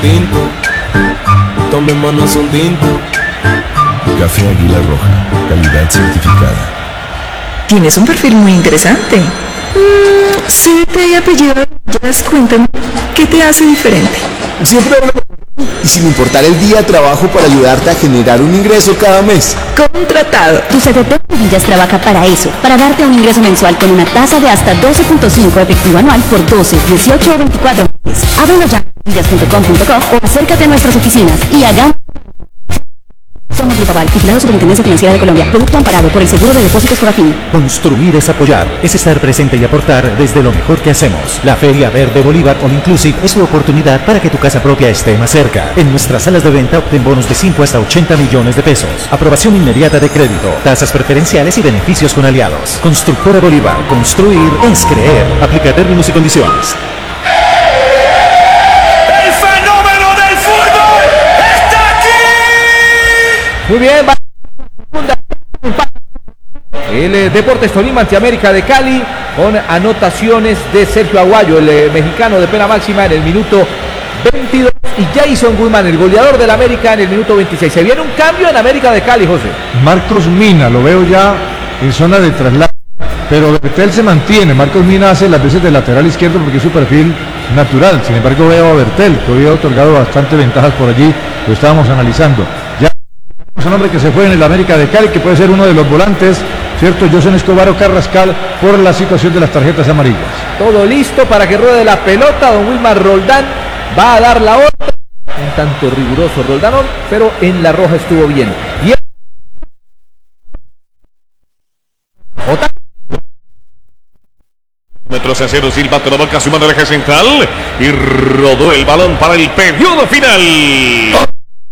tinto, tomémonos un tinto. Café Águila Roja, calidad certificada. Tienes un perfil muy interesante. Cita y apellido. Cuéntame, ¿qué te hace diferente? Siempre hablo y sin importar el día trabajo para ayudarte a generar un ingreso cada mes. Contratado. Tu CTT Villas trabaja para eso, para darte un ingreso mensual con una tasa de hasta 12.5 efectivo anual por 12, 18 o 24 meses. Ábrelo ya en villas.com.co o acércate a nuestras oficinas y hagamos. Somos Grupo Aval, vigilado Superintendencia Financiera de Colombia. Producto amparado por el Seguro de Depósitos Forafin. Construir es apoyar, es estar presente y aportar desde lo mejor que hacemos. La Feria Verde Bolívar All Inclusive es tu oportunidad para que tu casa propia esté más cerca. En nuestras salas de venta obtén bonos de 5 hasta 80 millones de pesos. Aprobación inmediata de crédito, tasas preferenciales y beneficios con aliados. Constructora Bolívar, construir es creer. Aplica términos y condiciones. Muy bien, el Deportes Tolima ante América de Cali con anotaciones de Sergio Aguayo, el mexicano de pena máxima en el minuto 22 y Jason Guzmán, el goleador del América en el minuto 26. Se viene un cambio en América de Cali, José. Marcos Mina, lo veo ya en zona de traslado, pero Bertel se mantiene. Marcos Mina hace las veces de lateral izquierdo porque es su perfil natural. Sin embargo veo a Bertel, que había otorgado bastante ventajas por allí, lo estábamos analizando. Es un hombre que se fue en el América de Cali, que puede ser uno de los volantes, ¿cierto? José Escobar o Carrascal, por la situación de las tarjetas amarillas. Todo listo para que ruede la pelota. Don Wilmar Roldán va a dar la orden. Un tanto riguroso Roldán, pero en la roja estuvo bien. Y metros a cero, silbato la boca, su mano de eje central y rodó el balón para el periodo final.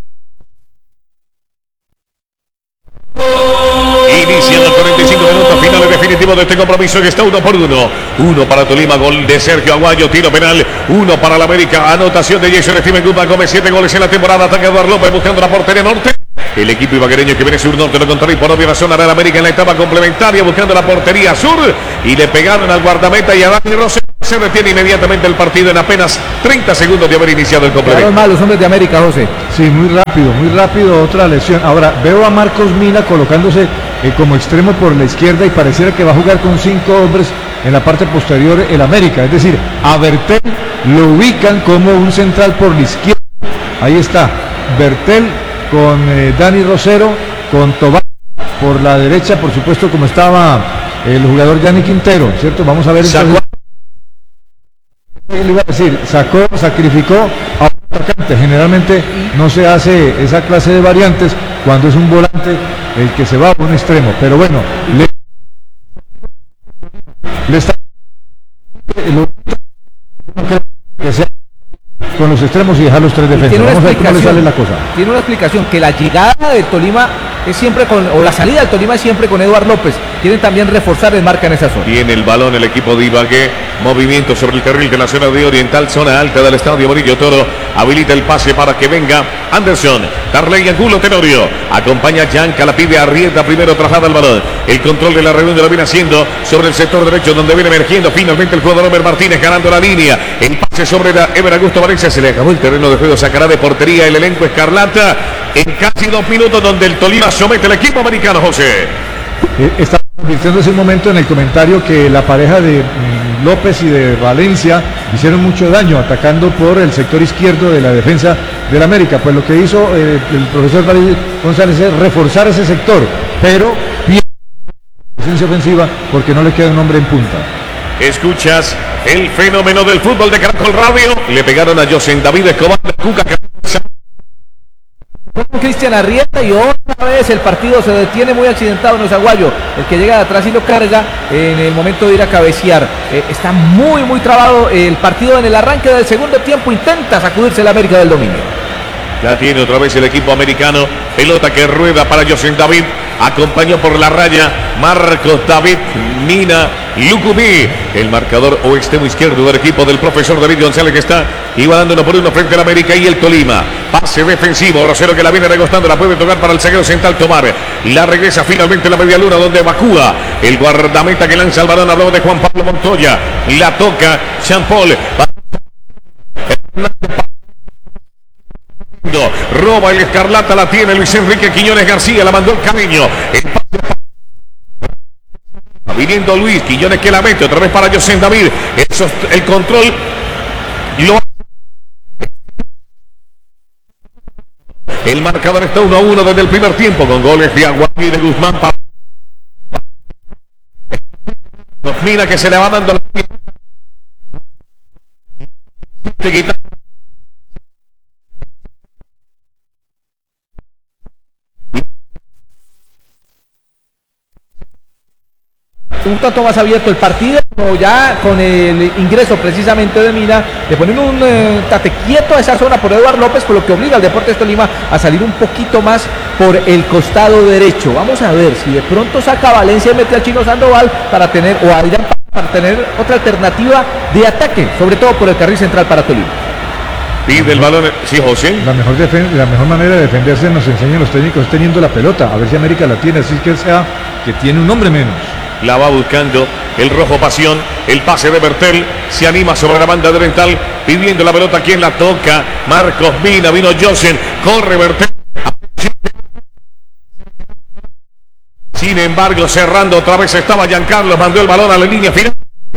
Iniciando 45 minutos finales definitivos de este compromiso que está 1-1. 1 para Tolima, gol de Sergio Aguayo, tiro penal. 1 para la América, anotación de Jason Steven Guzmán Gómez, 7 goles en la temporada. Ataca Eduardo López buscando la portería norte. El equipo ibaguereño que viene sur norte lo contrario por obvia razón hará la América en la etapa complementaria buscando la portería sur y le pegaron al guardameta y a Dani Rosero. Se detiene inmediatamente el partido en apenas 30 segundos de haber iniciado el complemento. Mal los hombres de América, José. Sí, muy rápido, otra lesión. Ahora veo a Marcos Mina colocándose como extremo por la izquierda y pareciera que va a jugar con 5 hombres en la parte posterior el América. Es decir, a Bertel lo ubican como un central por la izquierda. Ahí está, Bertel con Dani Rosero, con Tobar por la derecha, por supuesto, como estaba el jugador Gianni Quintero, ¿cierto? Vamos a ver entonces. Le iba a decir, sacrificó a un atacante. Generalmente no se hace esa clase de variantes cuando es un volante el que se va a un extremo, pero bueno, le está que sea con los extremos y dejar los 3 defensas. Vamos a ver cómo le sale la cosa. Tiene una explicación, que la llegada de Tolima es siempre o la salida del Tolima es siempre con Eduardo López. Quieren también reforzar el marca en esa zona. Tiene el balón el equipo de Ibagué, movimiento sobre el carril de la zona de Oriental, zona alta del estadio Murillo Toro, habilita el pase para que venga Anderson, Darley Angulo Tenorio, acompaña Yanca, la pide arrienda, primero traslada el balón, el control de la redonda lo viene haciendo sobre el sector derecho donde viene emergiendo finalmente el jugador Omer Martínez ganando la línea, el pase sobre Ever Augusto Valencia, se le acabó el terreno de juego, sacará de portería el elenco escarlata en casi 2 minutos donde el Tolima somete al equipo americano, José. Está convirtiéndose un momento en el comentario que la pareja de López y de Valencia hicieron mucho daño atacando por el sector izquierdo de la defensa del América. Pues lo que hizo el profesor David González es reforzar ese sector, pero pierde la presencia ofensiva porque no le queda un hombre en punta. Escuchas el fenómeno del fútbol de Caracol Radio. Le pegaron a José David Escobar, Cuca. Cristian Arrieta y otra vez el partido se detiene muy accidentado en Aguayo, el que llega de atrás y lo carga en el momento de ir a cabecear. Está muy trabado el partido en el arranque del segundo tiempo, intenta sacudirse el América del dominio. La tiene otra vez el equipo americano, pelota que rueda para José David, acompañó por la raya Marcos David Mina Lucumí, el marcador o extremo izquierdo del equipo del profesor David González que iba dando 1-1 frente al América y el Tolima. Pase defensivo, Rosero que la viene regostando, la puede tocar para el zaguero central Tomar. La regresa finalmente en la media luna donde evacúa el guardameta que lanza el balón, hablamos de Juan Pablo Montoya. La toca Jean Paul. Roba el Escarlata, la tiene Luis Enrique Quiñones García, la mandó el Cameño. Viniendo Luis Quiñones que la mete otra vez para José David. Eso es el control. El marcador está 1-1 desde el primer tiempo con goles de Aguayo y de Guzmán. Mira que se le va dando la... Un tanto más abierto el partido, como ya con el ingreso precisamente de Mina, le ponen un tate quieto a esa zona por Eduardo López, por lo que obliga al Deportes Tolima a salir un poquito más por el costado derecho. Vamos a ver si de pronto saca a Valencia y mete al Chino Sandoval para tener, o a Adrián para tener otra alternativa de ataque, sobre todo por el carril central para Tolima. Pide el balón, sí, José. La mejor manera de defenderse nos enseñan los técnicos teniendo la pelota, a ver si América la tiene, así que sea que tiene un hombre menos. La va buscando el Rojo Pasión, el pase de Bertel, se anima sobre la banda de Dental, pidiendo la pelota, quien la toca, Marcos Mina, vino Josen, corre Bertel. Sin embargo, cerrando otra vez estaba Giancarlo, mandó el balón a la línea final.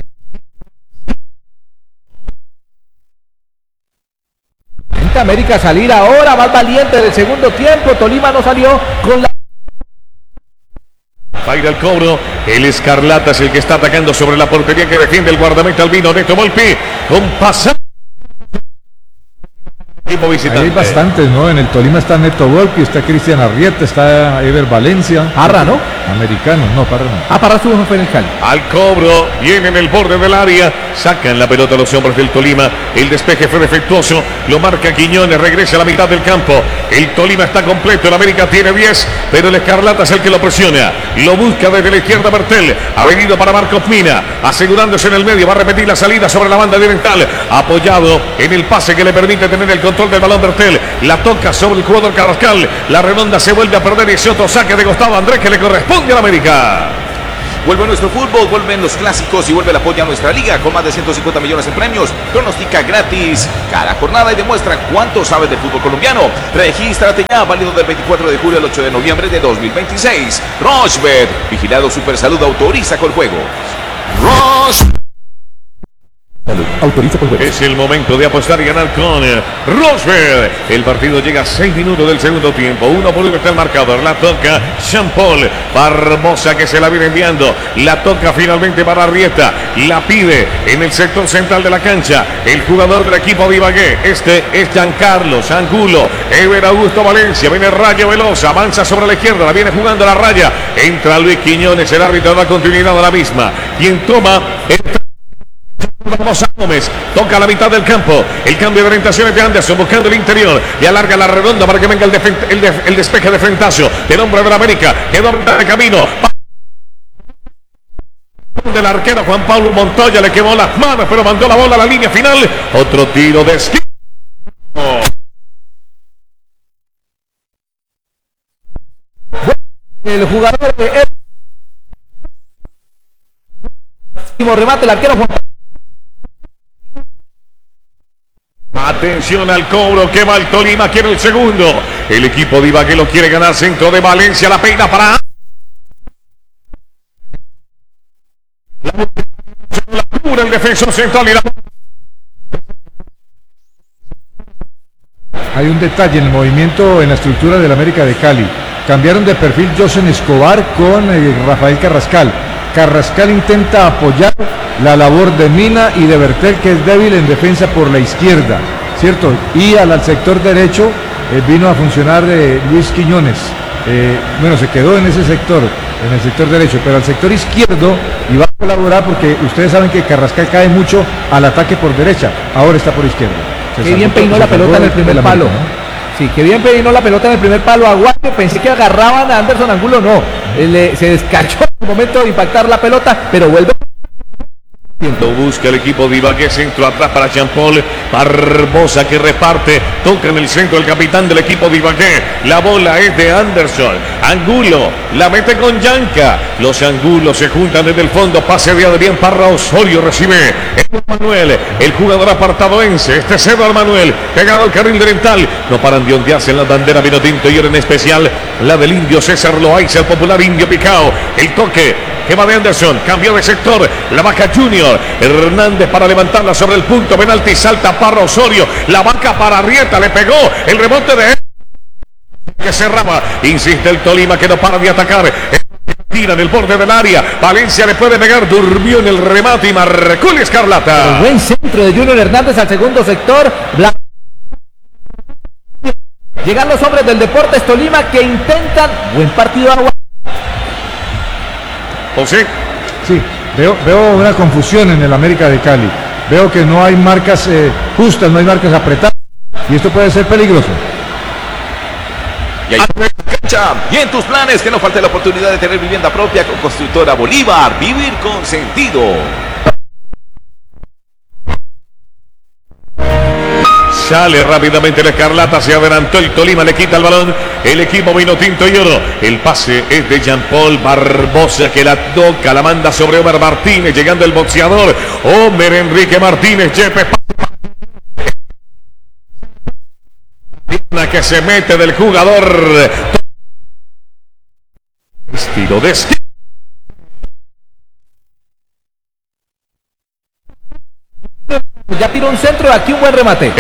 Intenta América salir ahora, más valiente del segundo tiempo, Tolima no salió con la... Va a ir al cobro, el Escarlata es el que está atacando sobre la portería que defiende el guardameta albino Neto Volpi, con pasado. Hay bastantes, ¿no? En el Tolima está Neto Volpi, está Cristian Arrieta, está Ever Valencia. Parra, ¿no? Americano, no, Parra no. Parra estuvo en el Cali. Al cobro, viene en el borde del área, sacan la pelota los hombres del Tolima, el despeje fue defectuoso, lo marca Quiñones, regresa a la mitad del campo, el Tolima está completo, el América tiene 10, pero el Escarlata es el que lo presiona, lo busca desde la izquierda Bertel, ha venido para Marcos Mina, asegurándose en el medio, va a repetir la salida sobre la banda oriental, apoyado en el pase que le permite tener el control del balón Bertel, la toca sobre el jugador Carrascal, la redonda se vuelve a perder y ese otro saque de costado Andrés que le corresponde al América. Vuelve nuestro fútbol, vuelven los clásicos y vuelve el apoyo a nuestra liga con más de 150 millones en premios. Pronostica gratis cada jornada y demuestra cuánto sabes del fútbol colombiano. Regístrate ya, válido del 24 de julio al 8 de noviembre de 2026. Rochbet, vigilado Supersalud, autoriza con juegos. Autoriza por juego. Es el momento de apostar y ganar con Rochbet. El partido llega a 6 minutos del segundo tiempo. 1-1 está el marcador. La toca Jean-Paul Barbosa que se la viene enviando. La toca finalmente para Arrieta. La pide en el sector central de la cancha. El jugador del equipo de Ibagué. Este es Giancarlo Angulo. Ever Augusto Valencia. Viene Rayo Veloz. Avanza sobre la izquierda. La viene jugando a la raya. Entra Luis Quiñones. El árbitro da continuidad a la misma. Quien toma Vamos a Gómez, toca la mitad del campo, el cambio de orientaciones de Anderson buscando el interior y alarga la redonda para que venga el despeje de frentazo del hombre de la América, quedó a mitad de camino del arquero Juan Pablo Montoya, le quemó las manos pero mandó la bola a la línea final, otro tiro de esquina. El jugador de remate el arquero Juan. Atención al cobro que va el Tolima, quiere el segundo. El equipo de Ibagué lo quiere ganar, centro de Valencia, la peina para la cura el defensor central y la... Hay un detalle en el movimiento, en la estructura del América de Cali. Cambiaron de perfil Josen Escobar con Rafael Carrascal. Carrascal intenta apoyar la labor de Mina y de Bertel, que es débil en defensa por la izquierda, ¿cierto? Y al sector derecho vino a funcionar Luis Quiñones. Bueno, se quedó en ese sector, en el sector derecho, pero al sector izquierdo iba a colaborar porque ustedes saben que Carrascal cae mucho al ataque por derecha, ahora está por izquierda. Qué bien peinó la pelota en el primer palo. Sí, que bien peinó la pelota en el primer palo. Aguayo, pensé que agarraban a Anderson Angulo, no. Se descachó en el momento de impactar la pelota, pero vuelve Lo busca el equipo de Ibagué, centro atrás para Jean-Paul Barbosa que reparte, toca en el centro el capitán del equipo de Ibagué. La bola es de Anderson. Angulo la mete con Yanka. Los Angulos se juntan desde el fondo. Pase de Adrián Parra. Osorio recibe Edward Manuel, el jugador apartadoense. Este es Edward Manuel, pegado al carril delantal. No paran de ondearse en la bandera vinotinto y ahora en especial la del indio César Loaiza, el popular indio Picao. El toque que va de Anderson, cambió de sector, la Vaca Junior, Hernández para levantarla sobre el punto penalti, salta Parra Osorio, la Vaca para Arrieta, le pegó el rebote de que cerraba, insiste el Tolima que no para de atacar, tira del borde del área, Valencia le puede pegar, durmió en el remate y marcó el Escarlata. Buen centro de Junior Hernández al segundo sector, llegan los hombres del Deportes Tolima que intentan, buen partido Agua. José. Sí, veo una confusión en el América de Cali. Veo que no hay marcas justas, no hay marcas apretadas. Y esto puede ser peligroso. Y ahí cancha. Y en tus planes que no falte la oportunidad de tener vivienda propia con Constructora Bolívar. Vivir con sentido. Sale rápidamente el Escarlata, se adelantó el Tolima, le quita el balón el equipo vino tinto y oro. El pase es de Jean-Paul Barbosa que la toca, la manda sobre Omer Martínez, llegando el boxeador Omer Enrique Martínez. Yepes que se mete del jugador. Estilo de ya tiró un centro y aquí un buen remate.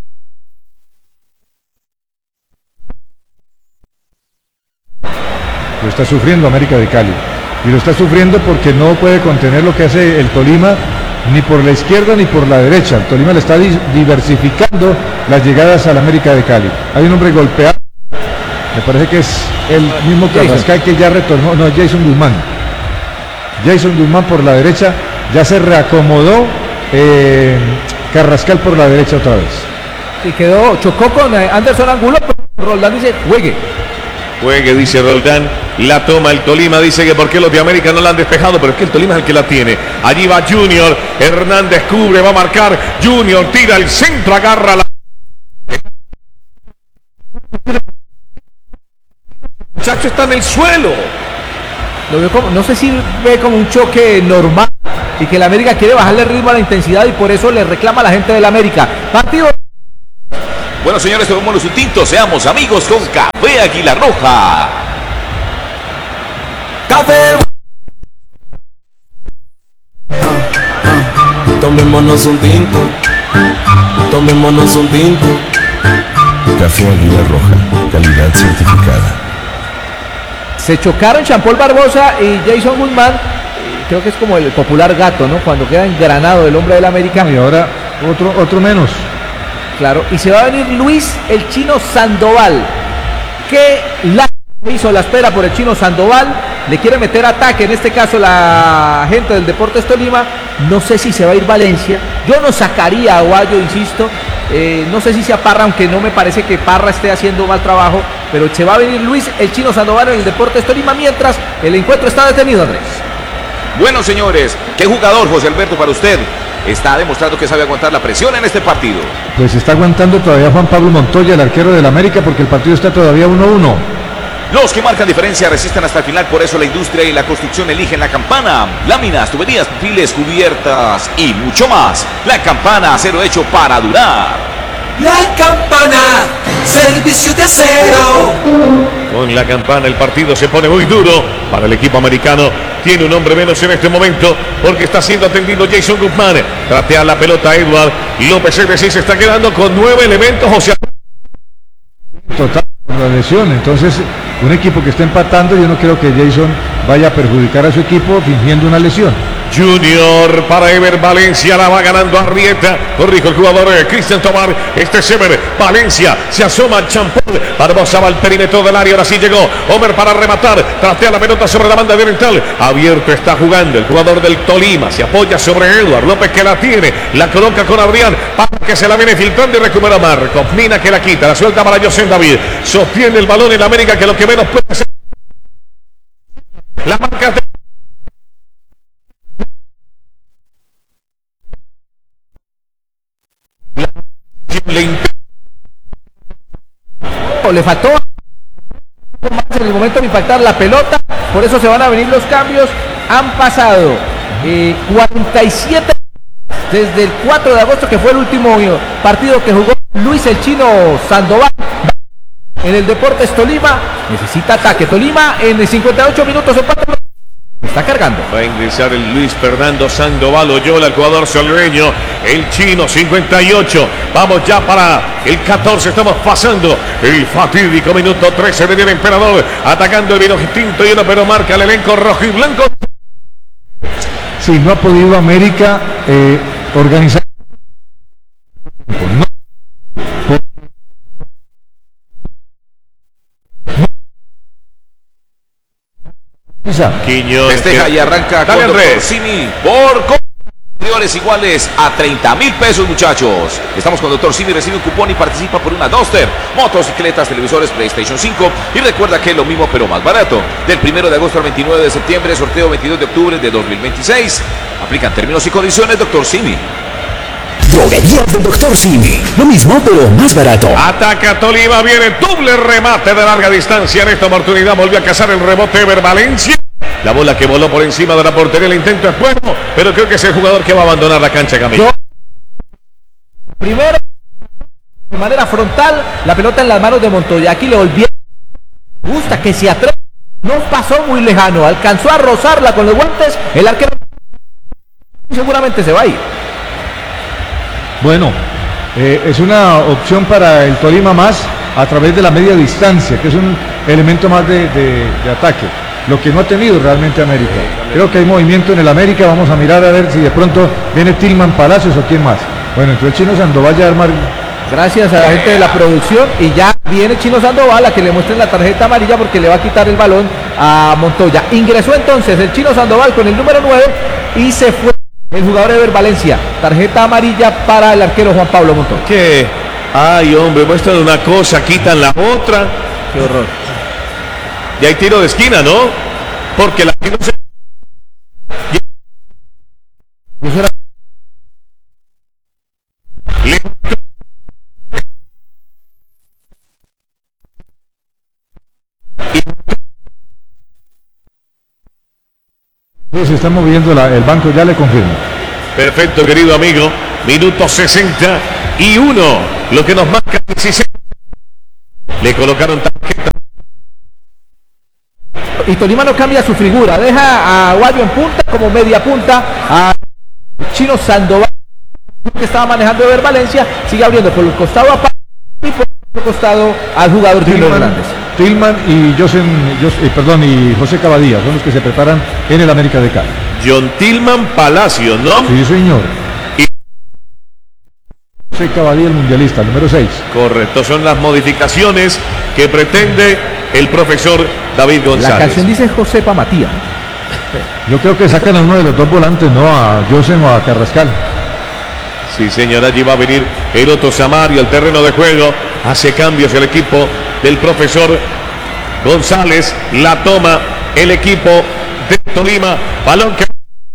Lo está sufriendo América de Cali. Y lo está sufriendo porque no puede contener lo que hace el Tolima ni por la izquierda ni por la derecha. El Tolima le está diversificando las llegadas al América de Cali. Hay un hombre golpeado. Me parece que es el mismo Carrascal que ya retornó. No, Jason Guzmán. Jason Guzmán por la derecha. Ya se reacomodó Carrascal por la derecha otra vez. Y chocó con Anderson Angulo, pero Roldán dice, Juegue, dice Roldán, la toma el Tolima, dice que por qué los de América no la han despejado, pero es que el Tolima es el que la tiene. Allí va Junior, Hernández cubre, va a marcar, Junior tira el centro, agarra la... El muchacho está en el suelo. Lo veo como, no sé si ve como un choque normal y que el América quiere bajarle el ritmo a la intensidad y por eso le reclama a la gente del América. Partido. Bueno, señores, tomémonos un tinto, seamos amigos con Café Águila Roja. Café. Tomémonos un tinto. Tomémonos un tinto. Café Águila Roja, calidad certificada. Se chocaron Jean-Paul Barbosa y Jason Guzmán. Creo que es como el popular gato, ¿no? Cuando queda engranado el hombre del América. Y ahora otro menos. Claro, y se va a venir Luis el Chino Sandoval. Que la hizo la espera por el Chino Sandoval. Le quiere meter ataque, en este caso la gente del Deportes Tolima. No sé si se va a ir Valencia. Yo no sacaría a Aguayo, insisto. No sé si sea Parra, aunque no me parece que Parra esté haciendo mal trabajo. Pero se va a venir Luis el Chino Sandoval en el Deportes Tolima mientras el encuentro está detenido, Andrés. Bueno, señores, ¿qué jugador, José Alberto, para usted está demostrando que sabe aguantar la presión en este partido? Pues está aguantando todavía Juan Pablo Montoya, el arquero del América, porque el partido está todavía 1-1. Los que marcan diferencia resisten hasta el final, por eso la industria y la construcción eligen La Campana. Láminas, tuberías, perfiles, cubiertas y mucho más. La Campana, acero hecho para durar. La Campana, servicio de acero. Con La Campana el partido se pone muy duro para el equipo americano. Tiene un hombre menos en este momento porque está siendo atendido Jason Guzmán. Tratea la pelota Edward López, es decir, se está quedando con 9 elementos. O sea, total, por la lesión. Entonces, un equipo que está empatando, yo no creo que Jason vaya a perjudicar a su equipo fingiendo una lesión. Junior para Ever Valencia, la va ganando Arrieta, corrijo el jugador Cristian Tomar, este es Ever Valencia, se asoma Champol, Barbosa va al perímetro del área, ahora sí llegó Homer para rematar, tratea la pelota sobre la banda oriental, abierto está jugando el jugador del Tolima, se apoya sobre Edward López que la tiene, la coloca con Adrián, para que se la viene filtrando y recupera Marcos, Mina que la quita, la suelta para José David, sostiene el balón en América que lo que menos puede hacer, la marca de Le faltó más en el momento de impactar la pelota, por eso se van a venir los cambios. Han pasado 47 desde el 4 de agosto, que fue el último partido que jugó Luis el Chino Sandoval en el Deportes Tolima. Necesita ataque Tolima en 58 minutos. Está cargando. Va a ingresar el Luis Fernando Sandoval Oyola, el jugador salveño. El Chino 58. Vamos ya para el 14. Estamos pasando el fatídico minuto 13 de el Emperador. Atacando el vino tinto y uno, pero marca el elenco rojo y blanco. Sí, no ha podido América organizar. Quiñones festeja y arranca con Dr. Simi por compradores iguales a 30,000 pesos, muchachos. Estamos con Dr. Simi, recibe un cupón y participa por una Duster, motocicletas, televisores, PlayStation 5 y recuerda que es lo mismo pero más barato. Del 1 de agosto al 29 de septiembre, sorteo 22 de octubre de 2026. Aplican términos y condiciones, Dr. Simi. Droguería del Dr. Simi. Lo mismo, pero más barato. Ataca Tolima, viene doble remate de larga distancia. En esta oportunidad volvió a cazar el rebote Ever Valencia. La bola que voló por encima de la portería, el intento es bueno, pero creo que es el jugador que va a abandonar la cancha, Camilo. Primero, de manera frontal, la pelota en las manos de Montoya. Aquí le volvió. Gusta que se atreve. No pasó muy lejano, alcanzó a rozarla con los guantes. El arquero seguramente se va a ir. Bueno, es una opción para el Tolima más a través de la media distancia, que es un elemento más de ataque. Lo que no ha tenido realmente América. Creo que hay movimiento en el América. Vamos a mirar a ver si de pronto viene Tillman Palacios o quién más. Bueno, entonces el Chino Sandoval ya armar. Gracias a la gente de la producción. Y ya viene Chino Sandoval a que le muestren la tarjeta amarilla porque le va a quitar el balón a Montoya. Ingresó entonces el Chino Sandoval con el número 9 y se fue el jugador Ever Valencia. Tarjeta amarilla para el arquero Juan Pablo Montoya. ¿Qué? Ay, hombre, muestran una cosa, quitan la otra. Qué horror. Y hay tiro de esquina, ¿no? Porque la que no se... Se está moviendo el banco, ya le confirmo. Perfecto, querido amigo. Minuto 61. Lo que nos marca 16. Le colocaron tarjeta. Y Tolima no cambia su figura, deja a Guayo en punta como media punta, a Chino Sandoval que estaba manejando Ever Valencia, sigue abriendo por el costado a y por el costado al jugador Tillman y José Cavadía son los que se preparan en el América de Cali. John Tillman Palacio, ¿no? Sí, señor. Y José Cavadía, el mundialista, número 6. Correcto, son las modificaciones que pretende el profesor David González. La canción dice Josepa Matías. Yo creo que sacan a uno de los dos volantes, ¿no? A José o a Carrascal. Sí, señor, allí va a venir el Otto Samario al terreno de juego. Hace cambios el equipo del profesor González. La toma el equipo de Tolima. Balón que...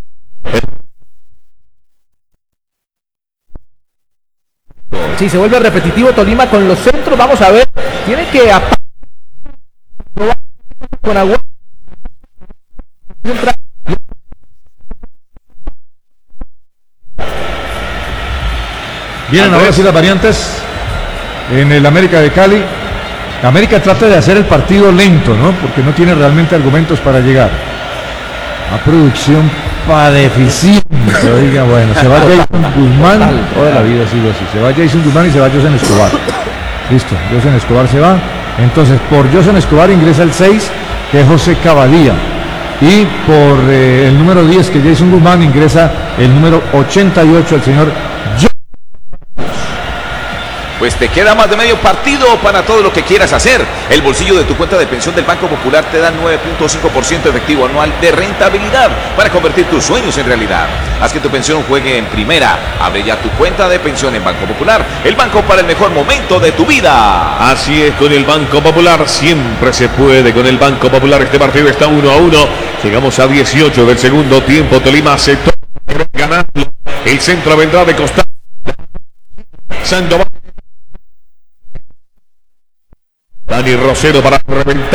Sí, se vuelve repetitivo Tolima con los centros. Vamos a ver. Tiene que... con agua. Vienen ahora sí las variantes en el América de Cali. América trata de hacer el partido lento, ¿no? Porque no tiene realmente argumentos para llegar. A producción para deficiente. Oiga, bueno, se va Jason Guzmán. Toda la vida ha sido así. Se va Jason Guzmán y se va José Escobar. Listo, José Escobar se va. Entonces, por José Escobar ingresa el 6, que es José Cavadía. Y por el número 10, que Jason Guzmán, ingresa el número 88, el señor John. Pues te queda más de medio partido para todo lo que quieras hacer. El bolsillo de tu cuenta de pensión del Banco Popular te da 9.5% efectivo anual de rentabilidad para convertir tus sueños en realidad. Haz que tu pensión juegue en primera. Abre ya tu cuenta de pensión en Banco Popular, el banco para el mejor momento de tu vida. Así es, con el Banco Popular siempre se puede. Con el Banco Popular este partido está 1-1. Llegamos a 18 del segundo tiempo. Tolima aceptó ganarlo. El centro vendrá de costado. Sandoval Dani Rosero para reventar.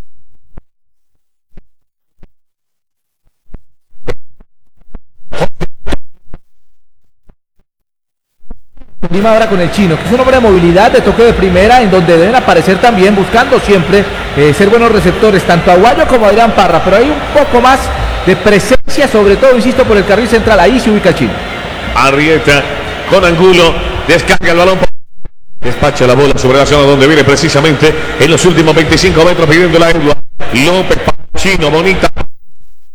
Lima ahora con el Chino, que es un hombre de movilidad, de toque de primera, en donde deben aparecer también, buscando siempre ser buenos receptores, tanto Aguayo como Adrián Parra, pero hay un poco más de presencia, sobre todo, insisto, por el carril central. Ahí se ubica el Chino. Arrieta con Angulo, descarga el balón, despacha la bola sobre la zona donde viene precisamente en los últimos 25 metros pidiendo la Edward. López, Chino, bonita